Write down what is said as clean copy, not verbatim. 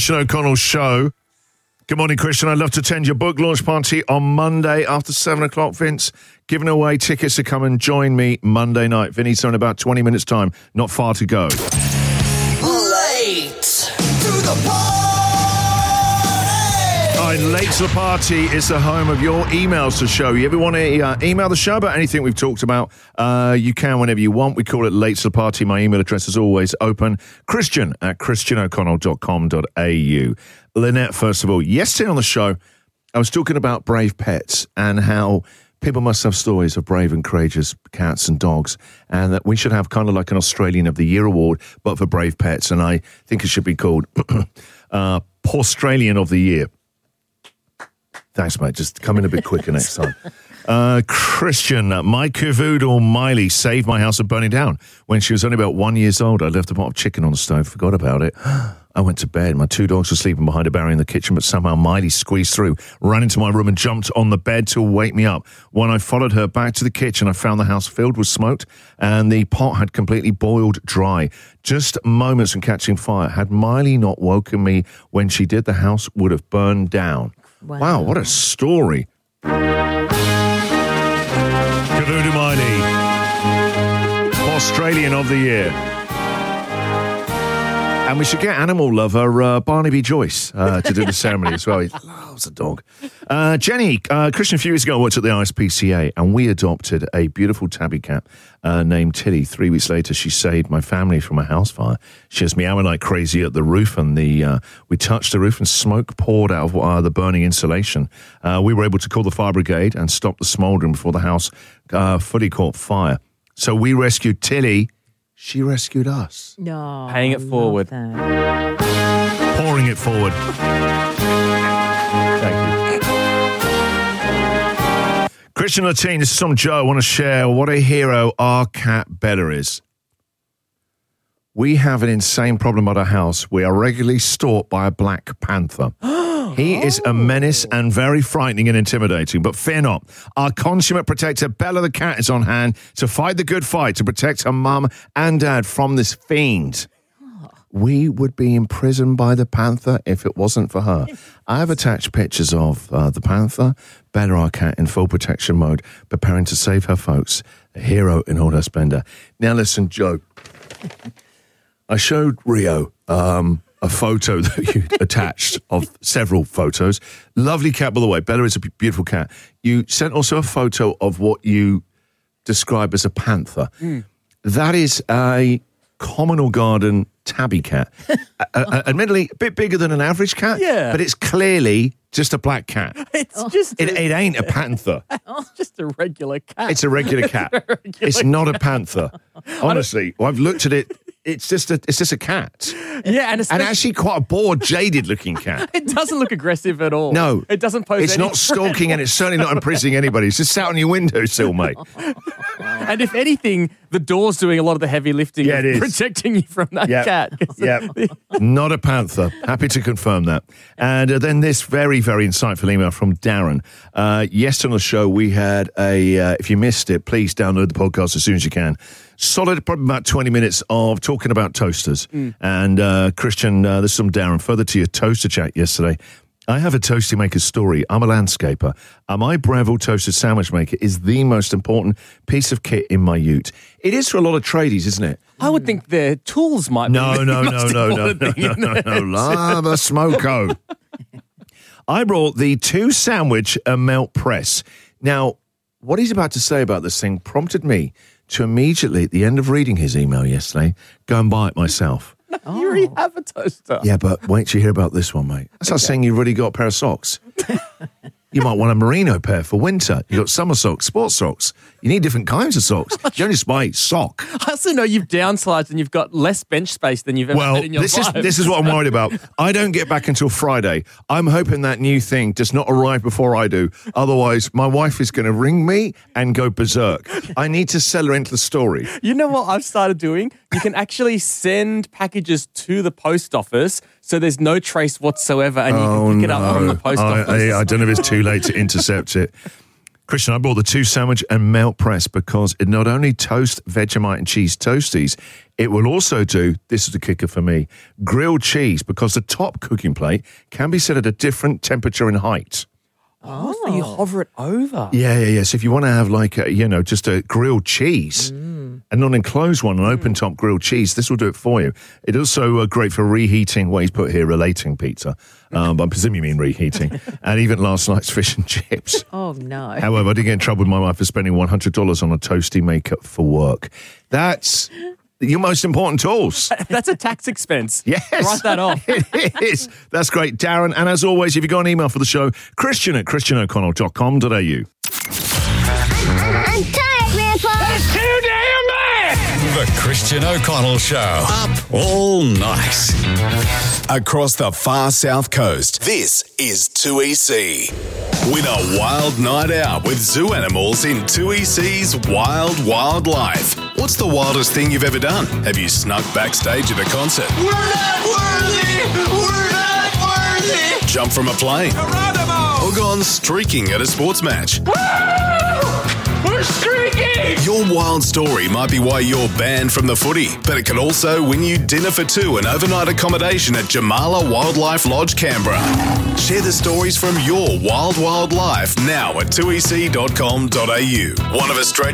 Christian O'Connell Show. Good morning, Christian. I'd love to attend your book launch party on Monday after 7 o'clock, Vince. Giving away tickets to come and join me Monday night. Vinny's in about 20 minutes' time. Not far to go. Late to the party! Late to the Party is the home of your emails to show. You ever want to email the show about anything we've talked about? You can whenever you want. We call it Late to the Party. My email address is always open. Christian@christianoconnell.com.au. Lynette, first of all, yesterday on the show, I was talking about brave pets and how people must have stories of brave and courageous cats and dogs, and that we should have kind of like an Australian of the Year award, but for brave pets. And I think it should be called Australian of the Year. Thanks, mate. Just come in a bit quicker next time. Christian, my cavoodle Miley saved my house from burning down. When she was only about 1 year old, I left a pot of chicken on the stove, forgot about it. I went to bed. My two dogs were sleeping behind a barrier in the kitchen, but somehow Miley squeezed through, ran into my room and jumped on the bed to wake me up. When I followed her back to the kitchen, I found the house filled with smoke and the pot had completely boiled dry. Just moments from catching fire. Had Miley not woken me when she did, the house would have burned down. Wow, what a story. Cavoodle Miley, Australian of the Year. And we should get animal lover Barnaby Joyce to do the ceremony as well. He loves a dog. Jenny, Christian, a few years ago, I worked at the ISPCA and we adopted a beautiful tabby cat named Tilly. 3 weeks later, she saved my family from a house fire. She was meowing like crazy at the roof, and we touched the roof and smoke poured out of the burning insulation. We were able to call the fire brigade and stop the smouldering before the house fully caught fire. So we rescued Tilly. She rescued us. No. Paying it forward. Pouring it forward. Thank you. Christian Latine, this is from Joe. I want to share what a hero our cat Bella is. We have an insane problem at our house. We are regularly stalked by a black panther. He is a menace and very frightening and intimidating, but fear not. Our consummate protector, Bella the cat, is on hand to fight the good fight to protect her mum and dad from this fiend. We would be imprisoned by the panther if it wasn't for her. I have attached pictures of the panther, Bella, our cat, in full protection mode, preparing to save her folks, a hero in all her splendor. Now listen, Joe, I showed Rio a photo that you attached of several photos. Lovely cat, by the way. Bella is a beautiful cat. You sent also a photo of what you describe as a panther. That is a communal garden tabby cat. Admittedly, a bit bigger than an average cat, but it's clearly just a black cat. It's just... It ain't a panther. It's just a regular cat. It's a regular cat. It's not a panther. Honestly, I've looked at it. It's just a cat. Yeah, and actually quite a bored, jaded-looking cat. It doesn't look aggressive at all. No. It doesn't pose It's not stalking and it's certainly not imprisoning anybody. It's just sat on your windowsill, mate. And if anything, the door's doing a lot of the heavy lifting it is. Protecting you from that cat. Not a panther. Happy to confirm that. And then this very, very insightful email from Darren. Yesterday on the show, we had if you missed it, please download the podcast as soon as you can. Solid, probably about 20 minutes of talking about toasters. And Christian, this is from Darren. Further to your toaster chat yesterday, I have a toasty maker story. I'm a landscaper. My Breville toasted sandwich maker is the most important piece of kit in my ute. It is for a lot of tradies, isn't it? I would think their tools might be No. Lava Smoko. I brought the 2-sandwich melt press. Now, what he's about to say about this thing prompted me to immediately, at the end of reading his email yesterday, go and buy it myself. You already have a toaster. Yeah, but wait till you hear about this one, mate. That's like saying you've already got a pair of socks. You might want a merino pair for winter. You've got summer socks, sports socks. You need different kinds of socks. You don't just buy sock. I also know you've downsized and you've got less bench space than you've ever had in your life. This is what I'm worried about. I don't get back until Friday. I'm hoping that new thing does not arrive before I do. Otherwise, my wife is going to ring me and go berserk. I need to sell her into the story. You know what I've started doing? You can actually send packages to the post office so there's no trace whatsoever and you can pick it up from the post office. I don't know if it's too late to intercept it. Christian, I bought the 2 sandwich and melt press because it not only toasts Vegemite and cheese toasties, it will also do, this is the kicker for me, grilled cheese, because the top cooking plate can be set at a different temperature and height. Oh, so you hover it over. Yeah. So if you want to have like, just a grilled cheese, a non-enclosed one, an open-top grilled cheese, this will do it for you. It's also great for reheating, what he's put here, relating pizza. But I presume you mean reheating. And even last night's fish and chips. Oh, no. However, I did get in trouble with my wife for spending $100 on a toasty maker for work. That's your most important tools. That's a tax expense. Yes. Write that off. It is. That's great, Darren. And as always, if you've got an email for the show, christian@christianoconnell.com.au. I'm tired, Grandpa. That's too damn bad! The Christian O'Connell Show. Up all night. Across the far south coast, this is 2EC. Win a wild night out with zoo animals in 2EC's Wild Wildlife. What's the wildest thing you've ever done? Have you snuck backstage at a concert? We're not worthy! We're not worthy! Jump from a plane? Geronimo! Or gone streaking at a sports match? We're streaking! Your wild story might be why you're banned from the footy, but it could also win you dinner for 2 and overnight accommodation at Jamala Wildlife Lodge, Canberra. Share the stories from your wild life now at 2ec.com.au. One of Australia's